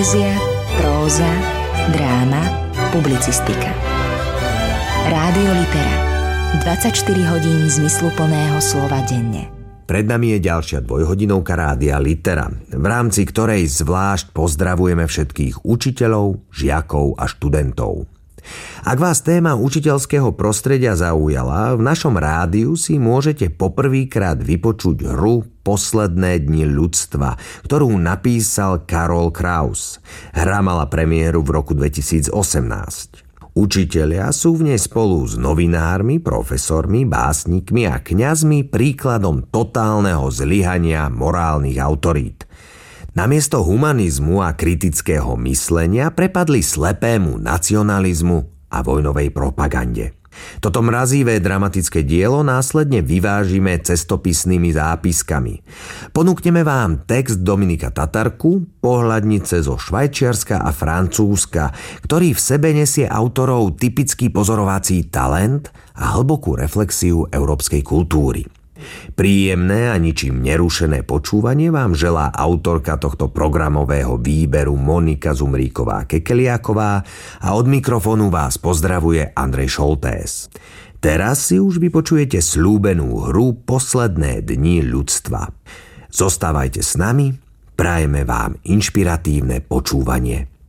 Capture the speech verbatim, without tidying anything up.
Poézia, próza, dráma, publicistika. Rádio Litera. dvadsaťštyri hodín zmysluplného slova denne. Pred nami je ďalšia dvojhodinovka Rádia Litera, v rámci ktorej zvlášť pozdravujeme všetkých učiteľov, žiakov a študentov. Ak vás téma učiteľského prostredia zaujala, v našom rádiu si môžete poprvýkrát vypočuť hru Posledné dni ľudstva, ktorú napísal Karol Kraus. Hra mala premiéru v roku dvetisícosemnásť. Učitelia sú v nej spolu s novinármi, profesormi, básnikmi a kňazmi príkladom totálneho zlyhania morálnych autorít. Namiesto humanizmu a kritického myslenia prepadli slepému nacionalizmu a vojnovej propagande. Toto mrazivé dramatické dielo následne vyvážime cestopisnými zápiskami. Ponúkneme vám text Dominika Tatarku, pohľadnice zo Švajčiarska a Francúzska, ktorý v sebe nesie autorov typický pozorovací talent a hlbokú reflexiu európskej kultúry. Príjemné a ničím nerušené počúvanie vám želá autorka tohto programového výberu Monika Zumríková-Kekeliáková a od mikrofónu vás pozdravuje Andrej Šoltés. Teraz si už vypočujete sľúbenú hru Posledné dni ľudstva. Zostávajte s nami, prajeme vám inšpiratívne počúvanie.